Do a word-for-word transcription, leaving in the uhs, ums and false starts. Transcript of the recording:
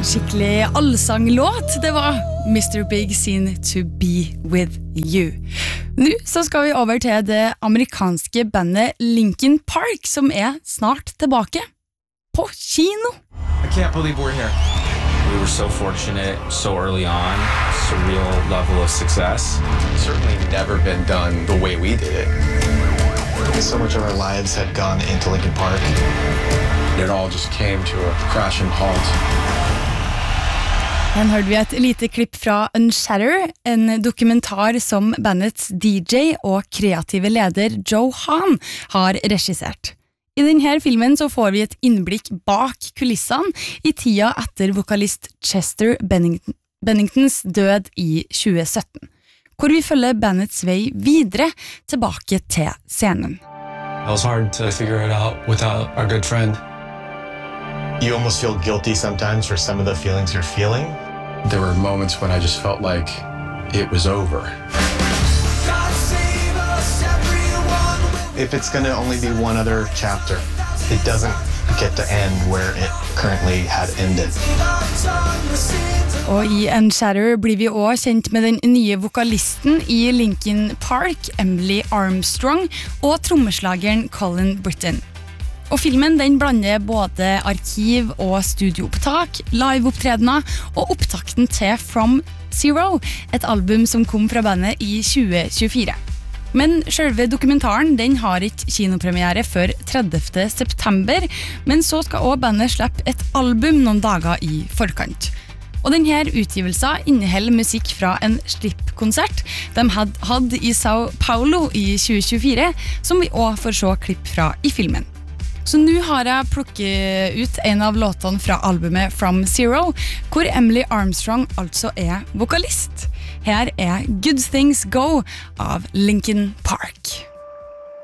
Skikkelig allsanglåt, det var mister Big sin To Be With You. Nå så skal vi over til det amerikanske bandet Linkin Park, som er snart tilbake på kino. I can't believe we're here. We were so fortunate so early on, surreal level of success. Certainly never been done the way we did it. So much of our lives had gone into Linkin Park. It all just came to a crashing halt. Her hørte vi et lite klipp fra Unshatter, en dokumentar som bandets D J og kreative leder Joe Hahn har regissert. I denne filmen så får vi et innblikk bak kulissene i tida etter vokalist Chester Bennington, Benningtons død i tjue sytten, hvor vi følger bandets vei videre tilbake til scenen. It was hard to figure it out without our good friend. You almost feel guilty sometimes for some of the feelings you're feeling. There were moments when I just felt like it was over. If it's going to only be one other chapter, it doesn't get to end where it currently had ended. Og i Unshatter blir vi også kjent med den nye vokalisten i Linkin Park, Emily Armstrong, og trommeslageren Colin Britton. Og filmen den blander både arkiv og studiopptak, liveopptredener og opptakten til From Zero, et album som kom fra bandet i tjue tjuefire. Men selve dokumentaren den har ikke kinopremiere før tredivte september, men så skal også bandet slippe et album noen dager i forkant. Og denne utgivelsen inneholder musikk fra en slippkonsert de hadde i Sao Paulo i tjue tjuefire, som vi også får se klipp fra i filmen. Så nå har jeg plukket ut en av låtene fra albumet From Zero, hvor Emily Armstrong altså er vokalist. Her er Good Things Go av Linkin Park.